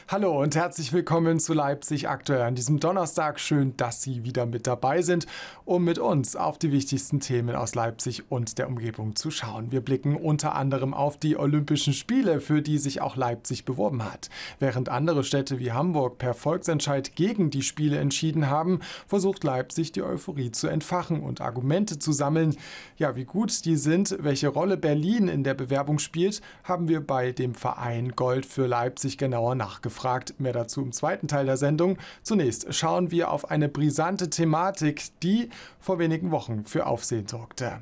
Hallo und herzlich willkommen zu Leipzig aktuell an diesem Donnerstag. Schön, dass Sie wieder mit dabei sind, um mit uns auf die wichtigsten Themen aus Leipzig und der Umgebung zu schauen. Wir blicken unter anderem auf die Olympischen Spiele, für die sich auch Leipzig beworben hat. Während andere Städte wie Hamburg per Volksentscheid gegen die Spiele entschieden haben, versucht Leipzig die Euphorie zu entfachen und Argumente zu sammeln. Ja, wie gut die sind, welche Rolle Berlin in der Bewerbung spielt, haben wir bei dem Verein Gold für Leipzig genauer nachgefragt. Mehr dazu im zweiten Teil der Sendung. Zunächst schauen wir auf eine brisante Thematik, die vor wenigen Wochen für Aufsehen sorgte.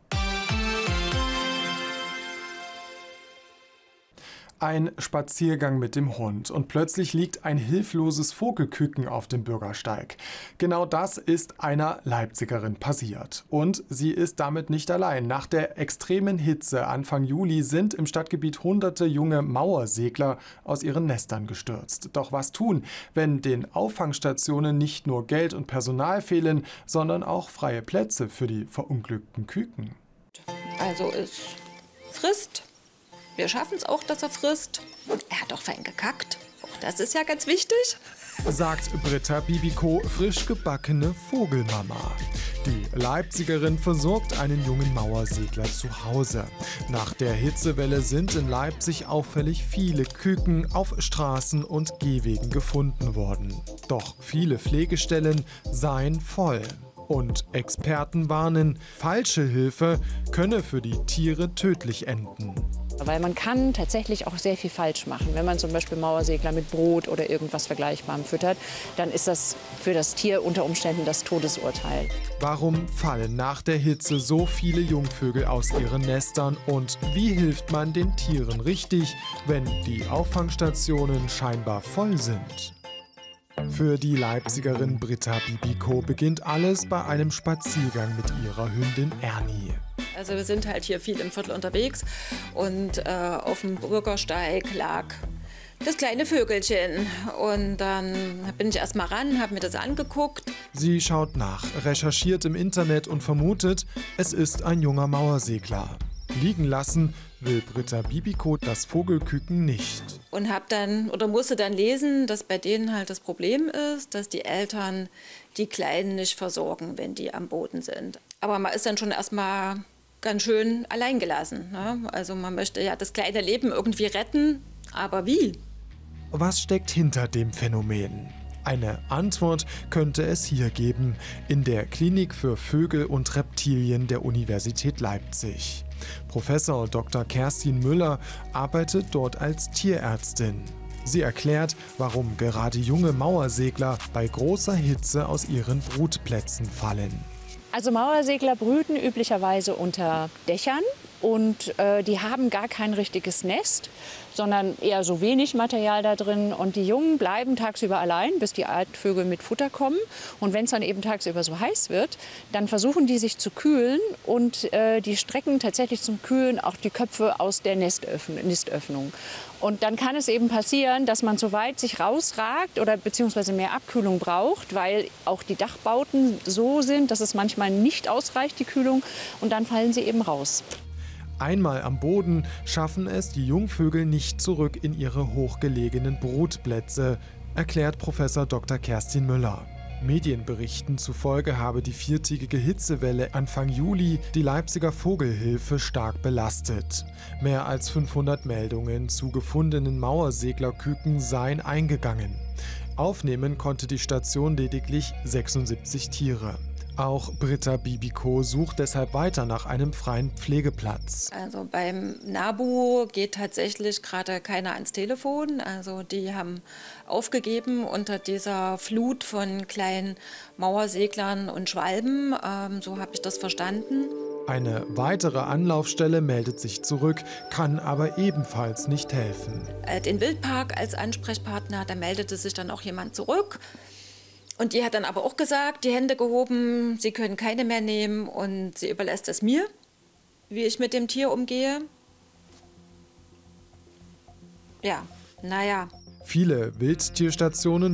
Ein Spaziergang mit dem Hund und plötzlich liegt ein hilfloses Vogelküken auf dem Bürgersteig. Genau das ist einer Leipzigerin passiert. Und sie ist damit nicht allein. Nach der extremen Hitze Anfang Juli sind im Stadtgebiet hunderte junge Mauersegler aus ihren Nestern gestürzt. Doch was tun, wenn den Auffangstationen nicht nur Geld und Personal fehlen, sondern auch freie Plätze für die verunglückten Küken? Also es frisst. Wir schaffen es auch, dass er frisst. Und er hat auch fein gekackt. Auch das ist ja ganz wichtig. Sagt Britta Bibiko, frisch gebackene Vogelmama. Die Leipzigerin versorgt einen jungen Mauersegler zu Hause. Nach der Hitzewelle sind in Leipzig auffällig viele Küken auf Straßen und Gehwegen gefunden worden. Doch viele Pflegestellen seien voll. Und Experten warnen, falsche Hilfe könne für die Tiere tödlich enden. Weil man kann tatsächlich auch sehr viel falsch machen. Wenn man zum Beispiel Mauersegler mit Brot oder irgendwas Vergleichbarem füttert, dann ist das für das Tier unter Umständen das Todesurteil. Warum fallen nach der Hitze so viele Jungvögel aus ihren Nestern und wie hilft man den Tieren richtig, wenn die Auffangstationen scheinbar voll sind? Für die Leipzigerin Britta Bibiko beginnt alles bei einem Spaziergang mit ihrer Hündin Ernie. Also wir sind halt hier viel im Viertel unterwegs und auf dem Bürgersteig lag das kleine Vögelchen. Und dann bin ich erst mal ran, habe mir das angeguckt. Sie schaut nach, recherchiert im Internet und vermutet, es ist ein junger Mauersegler. Liegen lassen will Britta Bibiko das Vogelküken nicht. Und musste dann lesen, dass bei denen halt das Problem ist, dass die Eltern die Kleinen nicht versorgen, wenn die am Boden sind. Aber man ist dann schon erstmal ganz schön alleingelassen, ne? Also man möchte ja das kleine Leben irgendwie retten, aber wie? Was steckt hinter dem Phänomen? Eine Antwort könnte es hier geben, in der Klinik für Vögel und Reptilien der Universität Leipzig. Professor Dr. Kerstin Müller arbeitet dort als Tierärztin. Sie erklärt, warum gerade junge Mauersegler bei großer Hitze aus ihren Brutplätzen fallen. Also Mauersegler brüten üblicherweise unter Dächern und die haben gar kein richtiges Nest, sondern eher so wenig Material da drin. Und die Jungen bleiben tagsüber allein, bis die Altvögel mit Futter kommen. Und wenn es dann eben tagsüber so heiß wird, dann versuchen die sich zu kühlen und die strecken tatsächlich zum Kühlen auch die Köpfe aus der Nistöffnung. Und dann kann es eben passieren, dass man zu weit sich rausragt oder beziehungsweise mehr Abkühlung braucht, weil auch die Dachbauten so sind, dass es manchmal nicht ausreicht, die Kühlung, und dann fallen sie eben raus. Einmal am Boden schaffen es die Jungvögel nicht zurück in ihre hochgelegenen Brutplätze, erklärt Professor Dr. Kerstin Müller. Medienberichten zufolge habe die viertägige Hitzewelle Anfang Juli die Leipziger Vogelhilfe stark belastet. Mehr als 500 Meldungen zu gefundenen Mauerseglerküken seien eingegangen. Aufnehmen konnte die Station lediglich 76 Tiere. Auch Britta Bibiko sucht deshalb weiter nach einem freien Pflegeplatz. Also beim NABU geht tatsächlich gerade keiner ans Telefon. Also die haben aufgegeben unter dieser Flut von kleinen Mauerseglern und Schwalben. So habe ich das verstanden. Eine weitere Anlaufstelle meldet sich zurück, kann aber ebenfalls nicht helfen. Den Wildpark als Ansprechpartner, da meldete sich dann auch jemand zurück. Und die hat dann aber auch gesagt, die Hände gehoben, sie können keine mehr nehmen und sie überlässt es mir, wie ich mit dem Tier umgehe. Ja, naja. Viele Wildtierstationen